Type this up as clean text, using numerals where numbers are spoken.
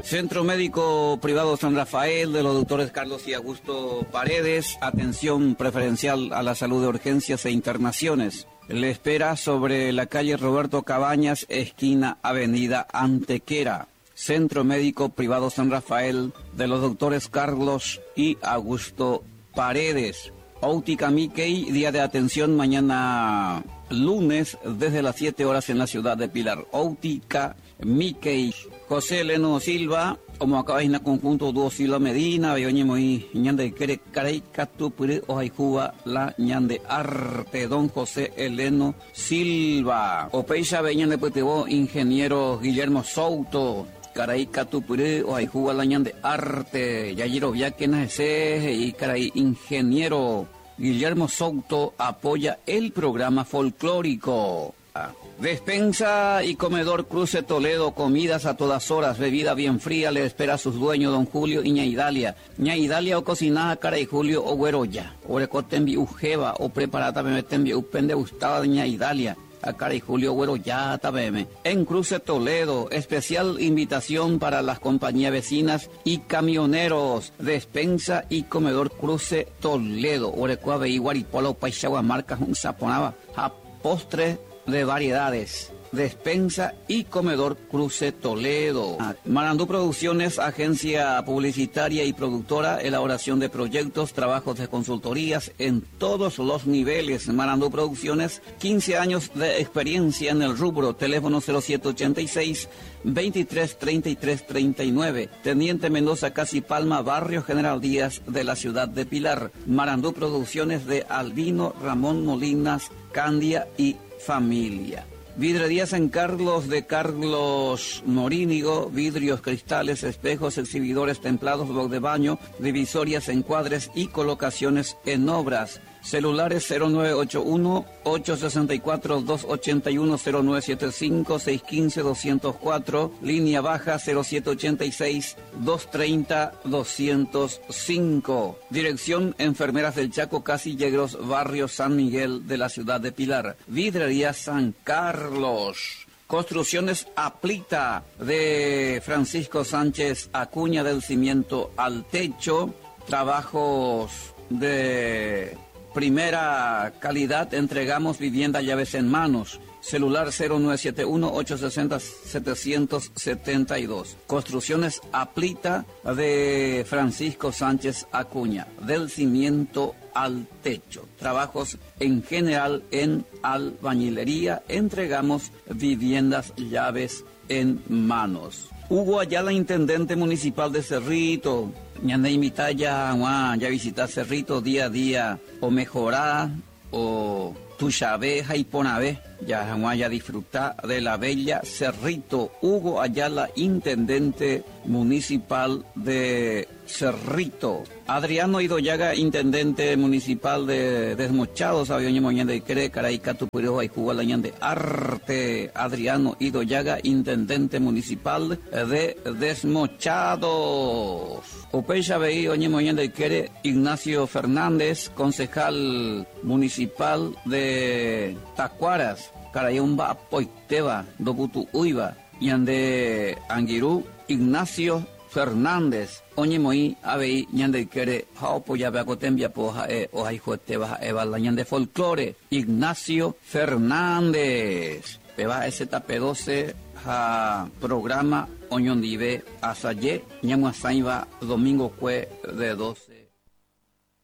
Centro Médico Privado San Rafael de los doctores Carlos y Augusto Paredes, atención preferencial a la salud de urgencias e internaciones. Le espera sobre la calle Roberto Cabañas, esquina Avenida Antequera. Centro Médico Privado San Rafael de los doctores Carlos y Augusto Paredes. Óptica Mickey, día de atención mañana lunes desde las 7 horas en la ciudad de Pilar. Óptica Mickey. José Leno Silva, como acaba en conjunto Dúo Silva Medina, Beoñemo y Ñande Kere Caray Catupuri Ojaijuba, la Ñande Arte, don José Eleno Silva. Opeixa Beñan de Petebo, ingeniero Guillermo Souto. Caray Catupuri Ojaijuba, la Ñande Arte, Yayiro Viaquena ese y Caray ingeniero Guillermo Souto apoya el programa folclórico. Despensa y comedor Cruce Toledo, comidas a todas horas, bebida bien fría, le espera a sus dueños, don Julio y Ñaidalia. Ñaidalia o cocinada, cara y Julio o güeroya. O recotembi ujeva o preparata me metembi upende gustada de Ñaidalia. A cara y Julio güeroya tabeme. En Cruce Toledo, especial invitación para las compañías vecinas y camioneros. Despensa y comedor Cruce Toledo. Orecuave y Guaripola o Paixagua marcas un saponaba. A postre de variedades, despensa y comedor Cruce Toledo. Marandú Producciones, agencia publicitaria y productora, elaboración de proyectos, trabajos de consultorías en todos los niveles. Marandú Producciones, 15 años de experiencia en el rubro. Teléfono 0786 23 33 39. Teniente Mendoza, Casi Palma, barrio General Díaz de la ciudad de Pilar. Marandú Producciones de Albino Ramón Molinas, Candia y familia. Vidrería San Carlos de Carlos Morínigo, vidrios, cristales, espejos, exhibidores templados, bloc de baño, divisorias, encuadres y colocaciones en obras. Celulares 0981-864-281-0975-615-204, línea baja 0786-230-205. Dirección Enfermeras del Chaco, Casillegros, barrio San Miguel de la ciudad de Pilar. Vidrería San Carlos. Construcciones Aplita de Francisco Sánchez Acuña, del cimiento al techo. Trabajos de primera calidad, entregamos vivienda, llaves en manos. Celular 0971-860-772. Construcciones Aplita de Francisco Sánchez Acuña, del cimiento al techo. Trabajos en general en albañilería, entregamos viviendas, llaves en manos. Hugo Ayala, intendente municipal de Cerrito. Ñande invita ya visitar Cerrito día a día, o mejorar, o Tuxabé, y Ponabé, ya disfrutar de la bella Cerrito. Hugo Ayala, intendente municipal de Cerrito. Adriano Idoyaga, intendente municipal de Desmochados, Avioñe Moñán de Cre, Caraica, Tupurió, Aicubalañán de Arte. Adriano Idoyaga, intendente municipal de Desmochados. Opecha Veí, Oñe Moñán de Cre, Ignacio Fernández, concejal municipal de Tacuaras, Carayumba, Poiteva, Dobutu Uiva, Ñande Anguirú, Ignacio Fernández, Oñemoí, Abei, Ñande Quere, Jaupo, Yabeacotembia, Poja, Ojaijueteva, Eva, Ñande Folclore, Ignacio Fernández. Peba STP12, programa Oñondive, Asaye, Ñamuasaiva, domingo Cue de 12.